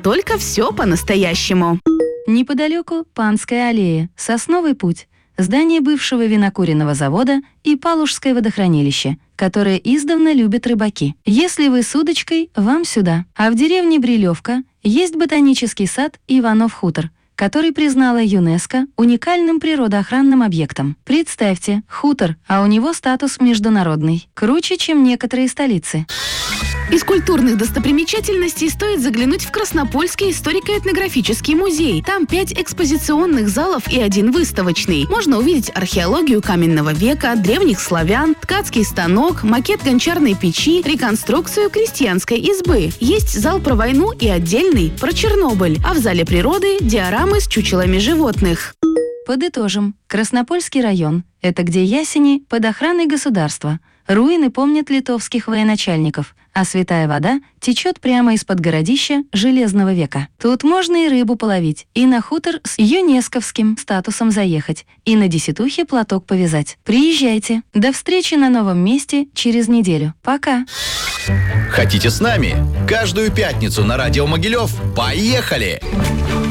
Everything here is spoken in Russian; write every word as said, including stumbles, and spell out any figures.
только все по-настоящему. Неподалеку Панская аллея, Сосновый путь, здание бывшего винокуренного завода и Палужское водохранилище, которое издавна любят рыбаки. Если вы с удочкой, вам сюда. А в деревне Брилевка есть ботанический сад Иванов хутор, который признала ЮНЕСКО уникальным природоохранным объектом. Представьте, хутор, а у него статус международный. Круче, чем некоторые столицы. Из культурных достопримечательностей стоит заглянуть в Краснопольский историко-этнографический музей. Там пять экспозиционных залов и один выставочный. Можно увидеть археологию каменного века, древних славян, ткацкий станок, макет гончарной печи, реконструкцию крестьянской избы. Есть зал про войну и отдельный про Чернобыль. А в зале природы диорамы с чучелами животных. Подытожим. Краснопольский район – это где ясени под охраной государства. Руины помнят литовских военачальников, а святая вода течет прямо из-под городища Железного века. Тут можно и рыбу половить, и на хутор с юнесковским статусом заехать, и на Десятухе платок повязать. Приезжайте. До встречи на новом месте через неделю. Пока. Хотите с нами? Каждую пятницу на радио Могилев. Поехали!